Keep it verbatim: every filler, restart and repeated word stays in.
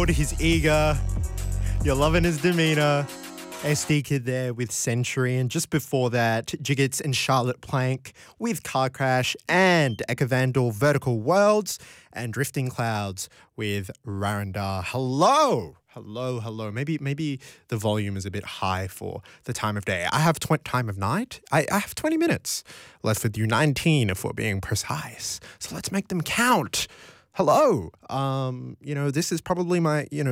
bold, he's eager. You're loving his demeanour. S D Kid there with Century, and just before that, Jiggets and Charlotte Plank with Car Crash, and Eka Vandal, Vertical Worlds, and Drifting Clouds with Rarandar. Hello! Hello, hello. Maybe maybe the volume is a bit high for the time of day. I have tw- time of night. I, I have twenty minutes left with you, nineteen if we're being precise. So let's make them count. Hello. Um, you know, this is probably my, you know,